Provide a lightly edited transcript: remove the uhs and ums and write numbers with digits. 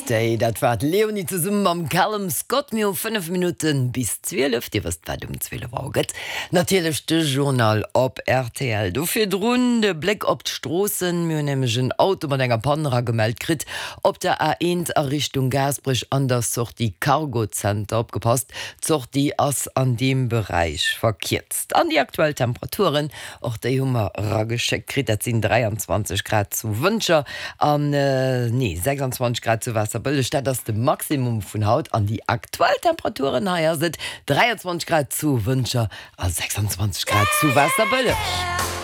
Day, dat war Leonie zu summen am Callum Scott mir 5 Minuten bis 12, Di wirst wat 12 wauget. Natürlich de Journal op RTL. Du fir runde Blick op d'Strossen, mir nämlichgen Auto mat enger Panera gemeldt krit, op der A1 a Richtung Gasbrich anders zocht die Cargocenter abgepasst, zocht die ass an dem Bereich verkiertzt. An die aktuellen Temperaturen, och der Hummer raggeschickt krit, dat sind 23 Grad zu Wünscher, an 26 Grad zu Wasserbülle, statt das dem Maximum von Haut an die aktuellen Temperaturen naja sind 23 Grad zu Wünscher, 26 Grad zu Wasserbülle.